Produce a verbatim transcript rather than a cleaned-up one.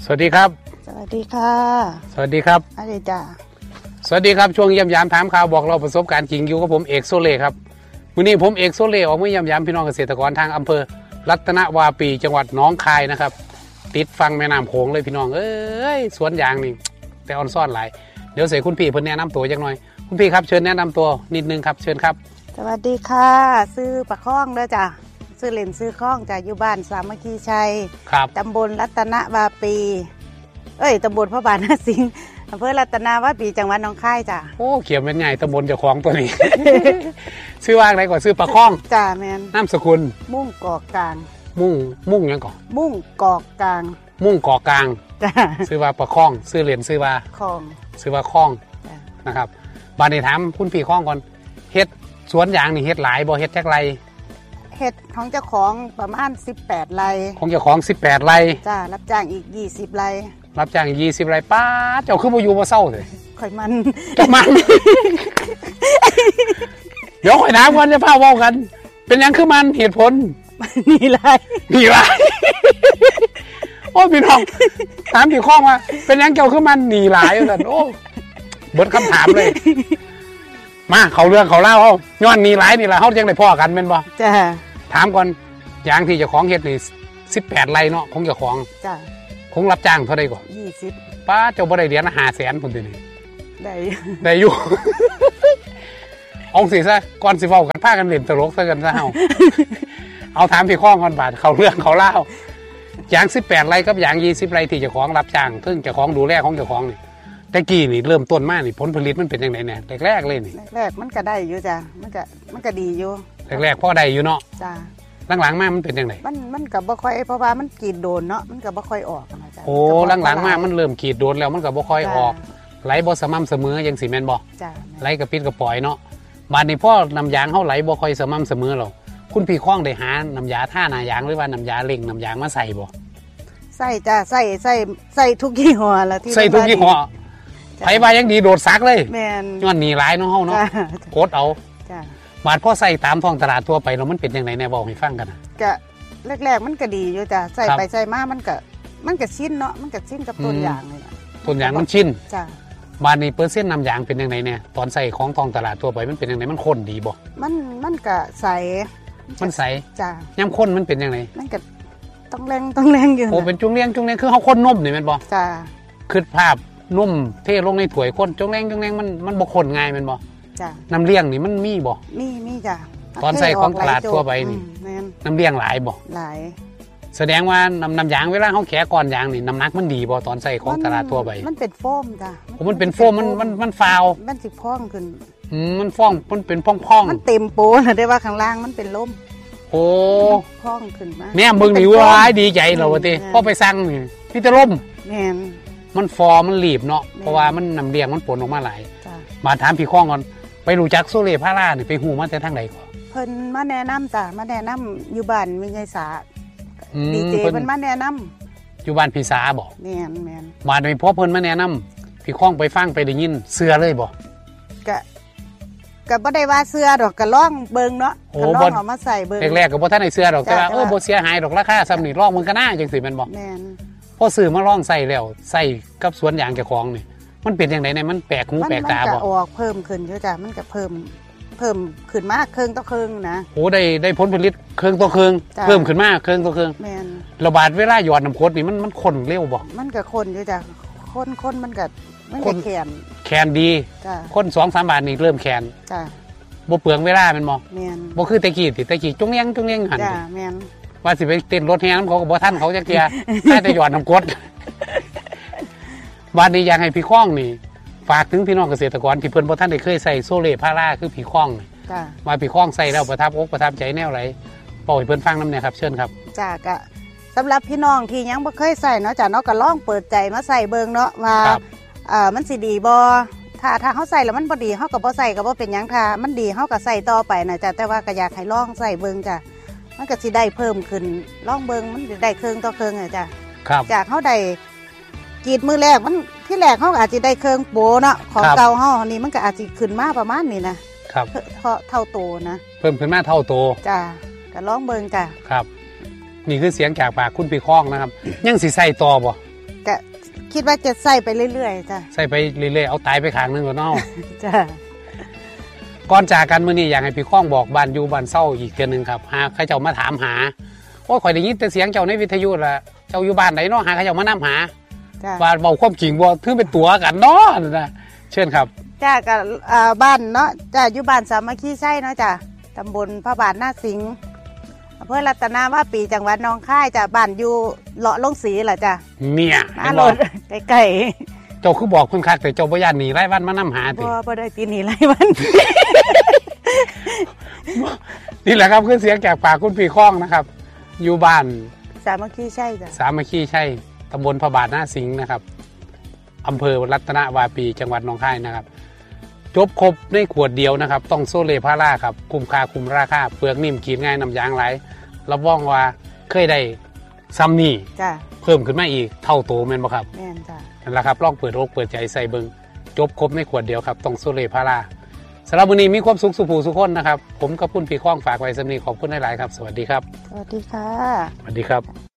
วัสดีครับสวัสดีค่ะสวัสดีครับอะไรจ้าสวัสดีครับช่วงเยี่ยมยามถามข่าวบอกเราประสบการณ์จริงอยู่กับผมเอกโซเล่ครับวันนี้ผมเอกโซเล่ออกมาเยี่ยมยามพี่น้องเกษตรกรทางอำเภอรัตนวาปีจังหวัดหนองคายนะครับติดฟังแม่น้ำโขงเลยพี่น้องเอ้ยสวนยางนี่แต่ออนซ่อนหลายเดี๋ยวเสียคุณพี่เพิ่นแนะนำตัวจังหน่อยคุณพี่ครับเชิญแนะนำตัวนิดนึงครับเชิญครับสวัสดีค่ะซื้อปลาข้องเด้อจ้ะซื้อเล่นซื้อข้องจ้ะอยู่บ้านสามัคคีชัยครับตำบลรัตนวาปีเอ้ยตำบลพระบาทนาสิงห์อำเภอรัตนวาปีจังหวัดหนองคายจ้ะโอ้เขียนเป็นไงตำบลเจ้าของตัวนี้ ชื่อว่าอะไรก่อนชื่อปลาข้องจ้าแมนนามสกุลมุ่งกอกกลางมุ่งมุ่งยังก่อนมุ่งกอกกลางมุ่งกอกกลางจ้าชื่อว่าปลาข้องชื่อเล่นชื่อว่าข้องชื่อว่าข้องนะครับบานนี้ถามคุณพี่ข้องก่อนเฮ็ดสวนยางนี่เฮ็ดหลายบ่เฮ็ดจักไรเฮ็ดของเจ้าของประมาณสิบแปดไร่ของเจ้าของสิบแปดไร่จ้ารับจ้างอีกยี่สิบไร่รับจ้างอีกยี่สิบไร่ป้าเจ้าคือบ่อยู่บ่เศร้าเลยข่อยมันจะมัน เดี๋ยวข่อยถามก่อนจะพาเว้ากันเป็นหยังคือมันเหตุผลนี่ไรนี่ไร โอ้พี่น้องถามพี่ข้องว่าเป็นหยังเจ้าคือมันหนีหลายซั่นโอ้เบิดคำถามเลยมาเขาเรื่องเขาเล่าเอาย้อนหนีหลายนี่ล่ะเฮาจังได้พ้อกันแม่นบ่จ้าถามก่อนยางที่เจ้าของเฮ็ดนี่สิบแปดไร่เนาะของเจ้าของจ้าคงรับจ้างเท่าใดก่อนยี่สิบป้าเจ้าบ่ได้เดือนละ ห้าแสน พุ่นตินี่ได้ได้อยู่ เอาสิซะก่อนสิเว้ากันพากันเล่นตลกซะกันซะเฮา เอาถามพี่ข้องก่อนบาดเขาเรื่องเขาเล่ายางสิบแปดไร่กับยางยี่สิบไร่ที่เจ้าของรับจ้างซึ่งเจ้าของดูแลของเจ้าของนี่แต่กี้นี่เริ่มต้นมานี่ผลผลิตมันเป็นจังได๋แน่แรกๆเลยนี่แรกๆมันก็ได้อยู่จ้ะมันก็มันก็ดีอยู่แรกๆพอได้อยู่เนาะจ้ะหลังๆมามันเป็นจังได๋มันมันก็บ่ค่อยเพราะว่ามันกรีดโดนเนาะมันก็บ่ค่อยออกนะจ้ะโอ้หลังๆมามันเริ่มกรีดโดนแล้วมันก็บ่ค่อยออกไหลบ่สม่ำเสมอจังสิแม่นบ่จ้ะไหลกระปิดกระปล่อยเนาะบัดนี้พอน้ำยางเฮาไหลบ่ค่อยสม่ำเสมอหรอกคุณพี่ข้องได้หาน้ำยาท่าหน้ายางหรือว่าน้ำยาเร่งน้ำยางมาใส่บ่ใส่จ้ะใส่ใส่ใส่ทุกยี่ห้อละที่ใส่ทุกยี่ห้อไผว่ายังดีโดดซักเลยแม่นย้อนหนีหลายเนาะเฮาเนาะกดเอาจ้ะบาดพอใส่ตามท้องตลาดทั่วไปแล้วมันเป็นจังได๋แน่บอกให้ฟังกันนะก็แรกๆมันก็ดีอยู่จ้ะใส่ไปใส่มามันก็มันก็ชินเนาะมันก็ชินกับต้นยางนี่ล่ะต้นยางมันชินจ้ะบาดนี้เปอร์เซ็นต์น้ำยางเป็นจังได๋แน่ตอนใส่ของท้องตลาดทั่วไปมันเป็นจังได๋มันข้นดีบ่มันมันก็ใสมันใสจ้ะยามข้นมันเป็นจังได๋มันก็ต้องแรงต้องแรงอยู่โอ้เป็นจุงเลี้ยงจุงเลี้ยงคือเฮาข้นนมนี่แม่นบ่จ้ะคิดภาพนุ่มเทลงในถ้วยข้นจุงเลี้ยงจุงเลี้ยงมันมันบ่ข้นง่ายแม่นบ่จ้ะน้ำเลี้ยงนี่มันมีบ่มีมีจ้ะตอนใส่ของตลาดทั่วไปนี่น้ำเลี้ยงหลายบ่หลายแสดงว่าน้ำน้ำยางเวลาเขาแขะก่อนยางนี่น้ำหนักมันดีบ่ตอนใส่ของตลาดทั่วไปมันเป็นโฟมจ้ะมันเป็นโฟมมันมันมันฟาวมันสิพองขึ้นอืมมันฟองมันเป็นพองๆมันเต็มโปนะได้ว่าข้างล่างมันเป็นลมโอ้พองขึ้นมาแม่มึงนี่ว้ายดีใจเราว่าติพอไปสั่งนี่พี่จะลมแม่นมันฟอมันหลีบเนาะเพราะว่ามันน้ำเลี้ยงมันปนออกมาหลายมาถามพี่ข้องก่อนไปรู้จักโซเล่พารานี่ไปฮู้มาแต่ทางใดก่อนเพิ่นมาแนะนำจ้ะมาแนะนำอยู่บ้านมีไงสาดีเจเพิ่นมาแนะนำอยู่บ้านพี่สาบ่แม่นแม่นมาโดยพอเพิ่นมาแนะนำพี่ข้องไปฟังไปได้ยินเชื่อเลยบ่ก็ก็บ่ได้ว่าเชื่อดอกก็ลองเบิ่งเนาะก็ลองเอามาใส่เบิ่งแรกๆก็บ่ทันได้เชื่อดอกแต่ว่าเออบ่เสียหายดอกราคาซ้ำนี่ลองมึงก็น่าจังซี่แม่นบ่แม่นพอซื้อมาลองใส่แล้วใส่กับสวนยางเจ้าของนี่มันเป็นจังได๋เนี่ยมันแปลกหูแปลกตาบ่มันก็ออกเพิ่มขึ้นอยู่จ้ะมันก็เพิ่มเพิ่มขึ้นมาเครื่องต่อเครื่องนะโอ้ได้ได้ผลผลิตเครื่องต่อเครื่องเพิ่มขึ้นมาเครื่องต่อเครื่องแม่นระบาดเวลาหยอดน้ำกรดนี่มันมันข้นเร็วบ่มันก็ข้นอยู่จ้ะข้นข้นมันก็มันก็แข็งแข็งดีจ้ะข้น สองสาม บาทนี่เริ่มแข็งจ้ะบ่เปลืองเวลาแม่นบ่แม่นบ่คือตะกี้ติตะกี้จุ้งเลี้ยงจุ้งเลี้ยงหั่นจ้ะแม่นว่าสิไปเต้นรถแห่นำเขาก็บ่ทันเขาจักเที่ยได้แต่หยอดน้ำกรดวันนี้อยากให้พี่ข้องนี่ฝากถึงพี่น้องเกษตรกรที่เพิ่นบ่ทันได้เคยใส่โซเล่พาราคือพี่ข้องนี่จ้ะมาพี่ข้องใส่แล้วประทับอกประทับใจแนวไหนปล่อยเพิ่นฟังนำเนี่ยครับเชิญครับจ้ะก็สำหรับพี่น้องที่ยังบ่เคยใส่เนาะจ้ะเนาะก็ลองเปิดใจมาใส่เบิ่งเนาะว่าเอ่อมันสิดีบ่ถ้าถ้าเฮาใส่แล้วมันบ่ดีเฮาก็บ่ใส่ก็บ่เป็นหยังถ้ามันดีเฮาก็ใส่ต่อไปน่ะจ้ะแต่ว่าก็อยากให้ลองใส่เบิ่งจ้ะมันก็สิได้เพิ่มขึ้นลองเบิ่งมันได้เครื่องต่อเครื่องอ่ะจ้ะจากเฮาได้กรีดมือแรกมันที่แรกเฮาอาจจะได้เครื่องโปเนาะของเก่าเฮานี่มันก็อาจสิขึ้นมาประมาณนี้นะครับเท่าโตนะเพิ่มขึ้นมาเท่าโตจ้ะก็ลองเบิ่งจ้ะครับนี่คือเสียงจากปากคุณพี่ข้องนะครับยังสิใส่ต่อบ่ก็คิดว่าจะใส่ไปเรื่อยๆจ้ะใส่ไปเรื่อยๆเอาตายไปข้างหนึงก่อนเนาะจ้ะก่อนจากกันมื้อนี้อยากให้พี่ข้องบอกบ้านอยู่บ้านเศร้าอีกเทื่อนึงครับหาใครเจ้ามาถามหาโอ้ยข่อยได้ยินแต่เสียงเจ้าในวิทยุล่ะเจ้าอยู่บ้านไหนเนาะหาใครเจ้ามานํหาจ้ะว่าเว้าความจริงบ่ถือเป็นตัวกันเนาะนะเชิญครับจ้ะกับอ่าบ้านเนาะจ้ะอยู่บ้านสามัคคีใช่เนาะจ้ะตำบลพระบาทหน้าสิงห์อำเภอรัตนาวาปีจังหวัดหนองคายจ้ะบ้านอยู่เลาะลงสีล่ะจ้ะเนี่ยอารถไก่เจ้าคือบอกเพิ่นคักแต่เจ้าบ่ย่านหนีรายวันมานํหาๆติบ่บ่ได้ตีหนีไรมันนี่แหละครับคือเสียงจากปากคุณพี่ข้องนะครับ อยู่บ้านสามัคคีใช่จ้ะสามัคคีใช่ตำบลพระบาทหน้าสิงห์นะครับอำเภอรัตนวาปีจังหวัดหนองคายนะครับจบครบในขวดเดียวนะครับต้องโซเลพาร่าครับคุ้มค่าคุ้มราคาเปลือกนิ่มกินง่ายน้ำยางไหลรับรองว่าเคยได้ซ้ำนี่จ้ะเพิ่มขึ้นมาอีกเท่าโตแม่นบ่ครับแม่นจ้ะนั่นแหละครับลองเปิดอกเปิดใจใส่เบิงจบครบในขวดเดียวครับต้องโซเลพาร่าสำหรับวันนี้มีความสุขสุขผู้สุขคนนะครับผมกับพุ่นพี่ข้องฝากไว้สำนีขอบคุณหลายๆครับสวัสดีครับสวัสดีค่ะสวัสดีครับ